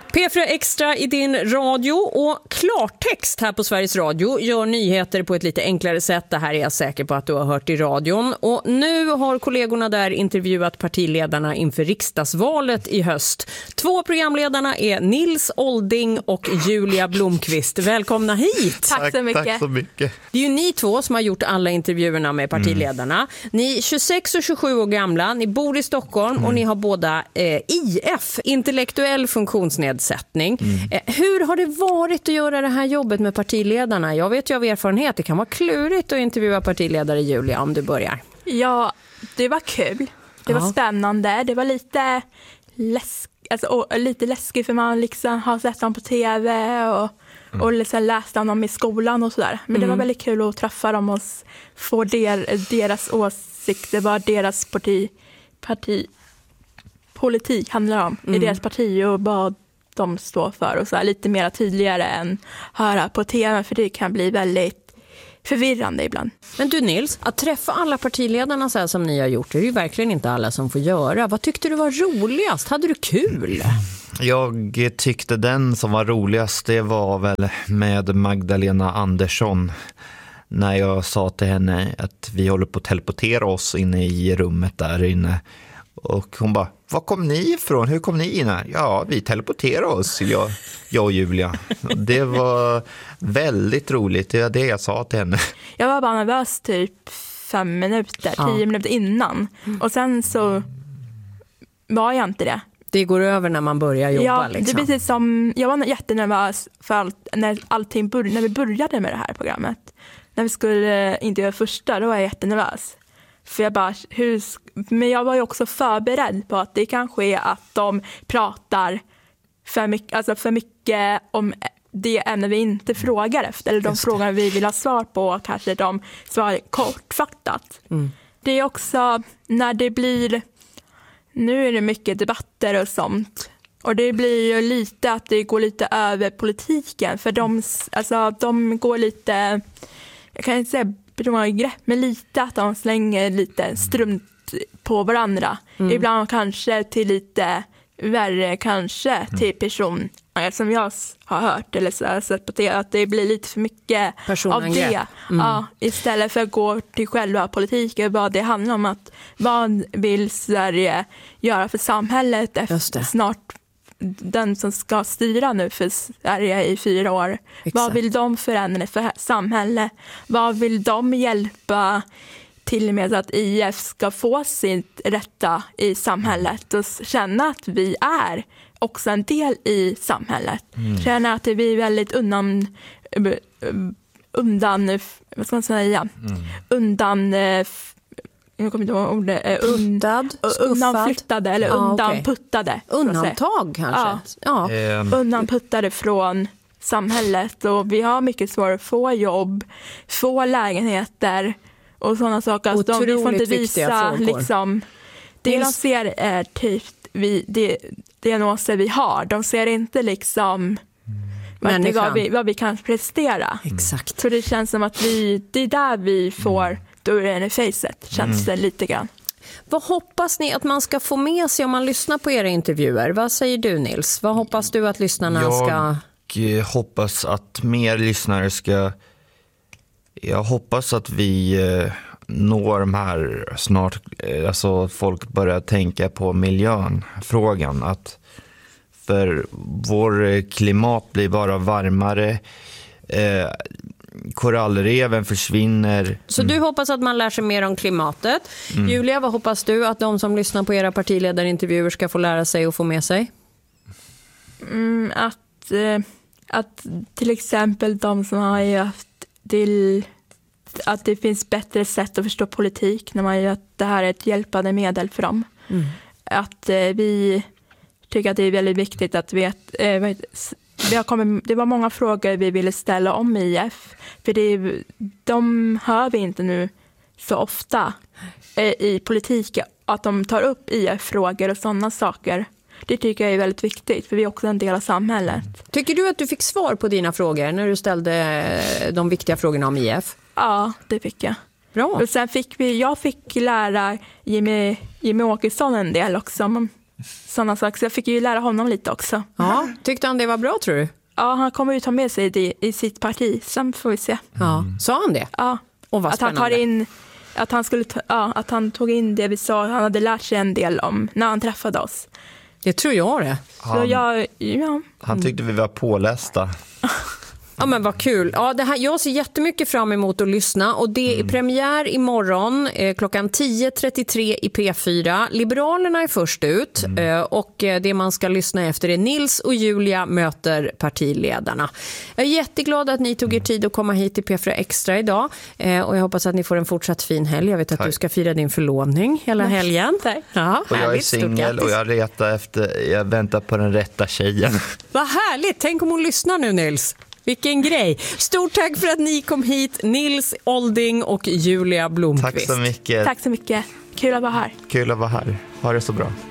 P4 Extra i din radio och klartext här på Sveriges Radio gör nyheter på ett lite enklare sätt. Det här är jag säker på att du har hört i radion. Och nu har kollegorna där intervjuat partiledarna inför riksdagsvalet i höst. 2 programledarna är Nils Olding och Julia Blomqvist. Välkomna hit! Tack så mycket. Tack så mycket. Det är ju ni 2 som har gjort alla intervjuerna med partiledarna. Ni är 26 och 27 år gamla, ni bor i Stockholm och ni har båda IF, intellektuell funktionsnedsättning. Hur har det varit att göra det här jobbet med partiledarna? Jag vet ju av erfarenhet, det kan vara klurigt att intervjua partiledare, Julia, om du börjar. Ja, det var kul. Det var spännande. Det var lite läskigt för man liksom har sett dem på tv och liksom läst om dem i skolan och sådär. Men det var väldigt kul att träffa dem och få deras åsikter, vad deras partipolitik handlar om i deras parti och vad de står för och så här, lite mer tydligare än höra på tv, för det kan bli väldigt förvirrande ibland. Men du Nils, att träffa alla partiledarna så här som ni har gjort, det är ju verkligen inte alla som får göra. Vad tyckte du var roligast? Hade du kul? Jag tyckte den som var roligast, det var väl med Magdalena Andersson. När jag sa till henne att vi håller på att teleportera oss inne i rummet där inne. Och hon bara, var kom ni ifrån? Hur kom ni in här? Ja, vi teleporterar oss, jag och Julia. Det var väldigt roligt, det var det jag sa till henne. Jag var bara nervös typ 5 minuter, 10 minuter innan. Och sen så var jag inte det. Det går över när man börjar jobba. Ja, liksom. Det är precis som, jag var jättenervös för när vi började med det här programmet. När vi skulle intervjua första, då var jag jättenervös. För jag bara, men jag var ju också förberedd på att det kanske är att de pratar för mycket om det ämne vi inte frågar efter. Eller de frågor vi vill ha svar på, kanske de svarar kortfattat. Det är också när det blir, nu är det mycket debatter och sånt. Och det blir ju lite att det går lite över politiken. För de går lite, jag kan inte säga grepp, men lite att de slänger lite strunt på varandra. Ibland kanske till lite värre, kanske till person som jag har hört eller så sett på det, att det blir lite för mycket av det. Ja, istället för att gå till själva politiken, vad det handlar om, att vad vill Sverige göra för samhället efter snart den som ska styra nu för Sverige i 4 år. Exakt. Vad vill de förändra för samhället? Vad vill de hjälpa till med att IF ska få sitt rätta i samhället och känna att vi är också en del i samhället. Känna att vi är väldigt vad ska man säga? Jag kommer inte ihåg ordet. Undanflyttade eller undanputtade. Undantag kanske? Ja. Undanputtade från samhället. Och vi har mycket svårt att få jobb, få lägenheter och sådana saker. Otroligt vi får inte visa liksom, det de ser är typ det diagnoser vi har. De ser inte liksom vad vi kan prestera. Exakt. Så det känns som att det är där vi får dörren i facet, känns det lite grann. Vad hoppas ni att man ska få med sig om man lyssnar på era intervjuer? Vad säger du Nils? Vad hoppas du att lyssnarna ska... Jag hoppas att mer lyssnare ska... Jag hoppas att vi når de här snart... Alltså folk börjar tänka på miljöfrågan. Att för vår klimat blir bara varmare... korallreven försvinner. Så du hoppas att man lär sig mer om klimatet. Julia, vad hoppas du att de som lyssnar på era partiledarintervjuer ska få lära sig och få med sig? Att till exempel de som har haft att det finns bättre sätt att förstå politik när man gör att det här är ett hjälpande medel för dem. Att vi tycker att det är väldigt viktigt att det var många frågor vi ville ställa om IF, för de hör vi inte nu så ofta i politiken, att de tar upp IF-frågor och sådana saker. Det tycker jag är väldigt viktigt, för vi är också en del av samhället. Tycker du att du fick svar på dina frågor när du ställde de viktiga frågorna om IF? Ja, det fick jag. Bra. Och sen jag fick lära Jimmy Åkesson en del också sådana saker. Så jag fick ju lära honom lite också. Ja, tyckte han det var bra tror du? Ja, han kommer ju ta med sig det i sitt parti. Sen får vi se. Ja, sa han det? Ja. Och vad att han tar in, att han tog in det vi sa, han hade lärt sig en del om när han träffade oss. Det tror jag det. Så Han tyckte vi var pålästa. Ja, men vad kul. Ja, jag ser jättemycket fram emot att lyssna och det är premiär imorgon klockan 10.33 i P4. Liberalerna är först ut och det man ska lyssna efter är Nils och Julia möter partiledarna. Jag är jätteglad att ni tog er tid att komma hit till P4 Extra idag och jag hoppas att ni får en fortsatt fin helg. Jag vet att du ska fira din förlovning hela helgen. Ja, och jag är singel och jag väntar på den rätta tjejen. Vad härligt, tänk om hon lyssnar nu Nils. Vilken grej. Stort tack för att ni kom hit, Nils Olding och Julia Blomqvist. Tack så mycket. Tack så mycket. Kul att vara här. Kul att vara här. Ha det så bra.